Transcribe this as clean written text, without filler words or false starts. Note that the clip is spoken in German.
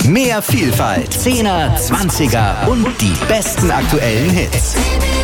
Mehr Vielfalt, 10er, 20er und die besten aktuellen Hits.